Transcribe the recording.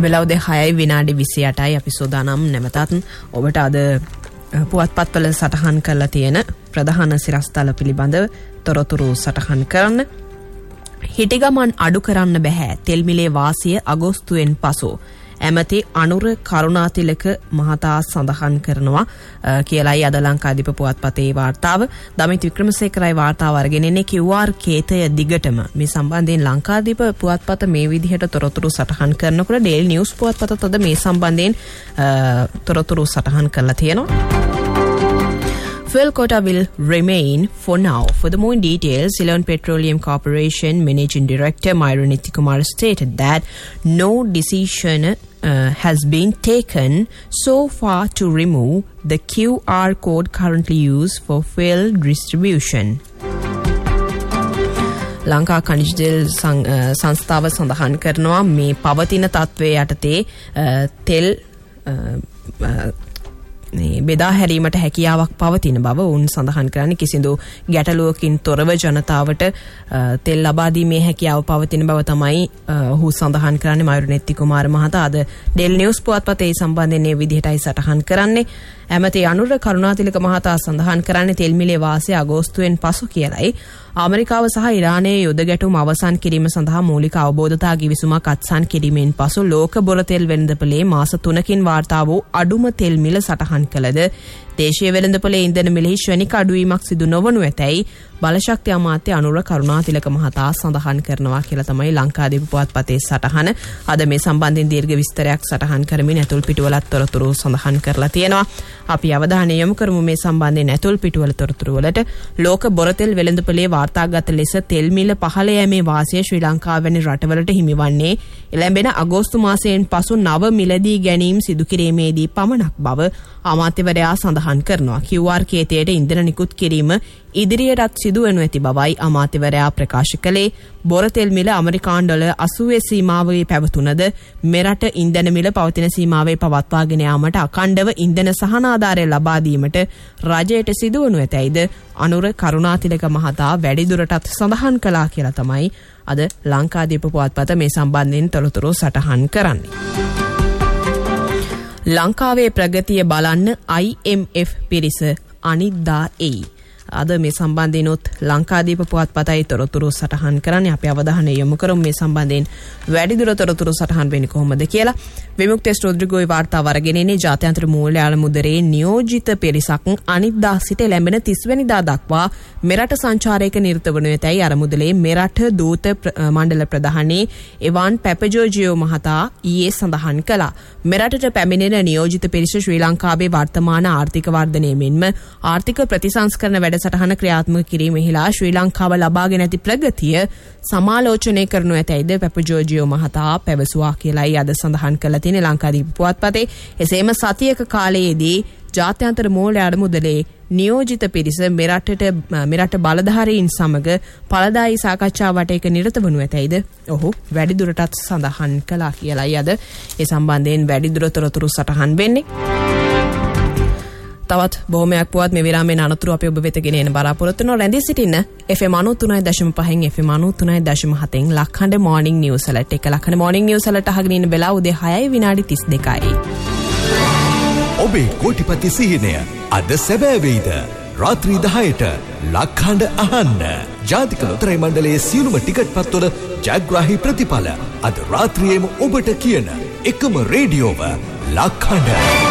වෙලාව 6:28යි අපි සෝදානම් නැවතත් ඔබට අද පුවත්පත්වල සටහන් කරලා තියෙන ප්‍රධාන සිරස්තල පිළිබඳව තොරතුරු සටහන් කරන්න. හිටිගමන් අඩු කරන්න බෑ තෙල් මිලේ වාසිය අගෝස්තුවෙන් පසු ඇමති අනුර කරුණාතිලක මහතා සඳහන් කරනවා කියලායි අද ලංකාදීප පුවත්පතේ වාර්තාව. දමිත් වික්‍රමසේකරයි වාර්තාව අරගෙන ඉන්නේ. QR කේතය දිගටම මේ සම්බන්ධයෙන් ලංකාදීප පුවත්පත මේ විදිහට තොරතුරු සටහන් කරනකොට ඩේලි නිවුස් පුවත්පතත් අද මේ සම්බන්ධයෙන් තොරතුරු සටහන් කරලා තියෙනවා. Fuel quota will remain for now. Furthermore, in details, Ceylon Petroleum Corporation Managing Director Myron Nithikumar stated that no decision has been taken so far to remove the QR code currently used for fuel distribution. Lanka ඛනිජ තෙල් සංස්ථාව සඳහන් කරනවා මේ පවතින තත්ත්වයේ යටතේ තෙල් බෙදා හැරීමට හැකියාවක් පවතින බව උන් සඳහන් කරන්නේ. කිසිදු ගැටලුවකින් තොරව ජනතාවට තෙල් ලබා දීමේ හැකියාව පවතින බව තමයි ඔහු සඳහන් කරන්නේ. මයුරු නෙත්තිකුමාර මහතා අද ඩේලි නිවුස් පුවත්පතේ සම්බන්ධයෙන් මේ විදිහටයි සටහන් කරන්නේ. ඇමති අනුර කරුණාතිලක මහතා සඳහන් කරන්නේ තෙල් මිලේ වාසිය අගෝස්තුවෙන් පසු කියලයි. ඇමරිකාව සහ ඉරානයේ යුද ගැටුම අවසන් කිරීම සඳහා මූලික අවබෝධතා ගිවිසුමක් අත්සන් කිරීමෙන් පසු ලෝක බොර තෙල් වෙළඳපොලේ මාස 3කින් වාර්තා වූ අඩුම තෙල් මිල සටහන් කළද දේශීය වෙළඳපොලේ ඉන්ධන මිලෙහි ශ්‍රේණික අඩුවීමක් සිදු නොවනු ඇතැයි බලශක්ති අමාත්‍ය අනුර කරුණාතිලක මහතා සඳහන් කරනවා කියලා තමයි ලංකාදීප පුවත්පතේ සටහන. අද මේ සම්බන්ධයෙන් දීර්ඝ විස්තරයක් සටහන් කරමින් ඇතුල් පිටුවලත් තොරතුරු සඳහන් කරලා තියෙනවා. අපි අවධානය යොමු කරමු මේ සම්බන්ධයෙන් ඇතුල් පිටුවල තොරතුරු වලට. ලෝක බොරතෙල් වෙළඳපොලේ වාර්තාගත ලෙස තෙල් මිල පහළ යෑමේ වාසිය ශ්‍රී ලංකාව වැනි රටවලට හිමිවන්නේ එළඹෙන අගෝස්තු මාසයෙන් පසු නව මිලදී ගැනීම සිදු කිරීමේදී පමණක් බව අමාත්‍යවරයා සඳහන් කරනවා. QR කේතයට ඉන්ධන නිකුත් කිරීම ඉදිරියටත් සිදු වෙනු ඇති බවයි අමාත්‍යවරයා ප්‍රකාශ කළේ. බොරතෙල් මිල ඇමරිකානු ඩොලර් 80 සීමාවේ පැවතුනද මෙරට ඉන්ධන මිල පවතින සීමාවේ පවත්වාගෙන යාමට අඛණ්ඩව ඉන්ධන සහනාධාරය ලබා දීමට රජයට සිදු වනු ඇතැයිද අනුර කරුණාතිලක මහතා වැඩිදුරටත් සඳහන් කළා කියලා තමයි අද ලංකාදීප පුවත්පත මේ සම්බන්ධයෙන් තොරතුරු සටහන් කරන්නේ. ලංකාවේ ප්‍රගතිය බලන්න IMF පිරිස අනිද්දා එයි. අද මේ සම්බන්ධයෙන්ොත් ලංකාදීප පුවත්පතයි තොරතුරු සටහන් කරන්නේ. අපි අවධානය යොමු කරමු මේ සම්බන්ධයෙන් වැඩිදුර තොරතුරු සටහන් වෙන්නේ කොහොමද කියලා. විමුක්තෙස් රොඩ්රිගෝයි වාර්තාව අරගෙන ඉන්නේ. ජාත්‍යන්තර මූල්‍ය ආලමුදරේ නියෝජිත පිරිසක් අනිද්දා සිට ලැබෙන 30 වෙනිදා දක්වා මෙරට සංචාරයක නිරත වනු ඇතැයි අරමුදලේ මෙරට දූත මණ්ඩල ප්‍රධානී එවාන් පැපජෝජියෝ මහතා ඊයේ සඳහන් කළා. මෙරටට පැමිණෙන නියෝජිත පිරිස ශ්‍රී ලංකාවේ වර්තමාන ආර්ථික වර්ධනය මෙන්ම ආර්ථික ප්‍රතිසංස්කරණ වැඩසටහන ක්‍රියාත්මක කිරීමෙහිලා ශ්‍රී ලංකාව ලබාගෙන ඇති ප්‍රගතිය සමාලෝචනය කරනු ඇතැයිද පැපජෝජියෝ මහතා පැවසුවා කියලායි අද සඳහන් කළ තියෙන ලංකාදීප පුවත්පතේ. එසේම සතියක කාලයේදී ජාත්‍යන්තර මූල්‍ය ආලමුදලේ නියෝජිත පිරිස මෙරට බලධාරීන් සමග පළදායි සාකච්ඡා වටයක නිරත වනු ඇතැයිද ඔහු වැඩිදුරටත් සඳහන් කළා කියලායි අද ඒ සම්බන්ධයෙන් වැඩිදුර තොරතුරු සටහන් වෙන්නේ. තවත් බොහොමයක් පුවත් මේ විරාමයෙන් අනතුරු අපි ඔබ වෙත ගෙන එන බලාපොරොත්තු වෙනවා. රැඳී සිටින්න FM 93.5 FM 93.7 ලක්හඬ මොර්නිං නිවුස් වලට. එක ලක්හඬ මොර්නිං නිවුස් වලට අහගෙන ඉන්න වෙලාව උදේ 6:32යි. ඔබේ කෝටිපති සිහිනය අද සැබෑ වේද? රාත්‍රී 10ට ලක්හඬ අහන්න. ජාතික ලොතරැයි මණ්ඩලයේ සියලුම ටිකට් පත්වල ජයග්‍රාහී ප්‍රතිඵල අද රාත්‍රියේම ඔබට කියන එකම රේඩියෝව ලක්හඬ.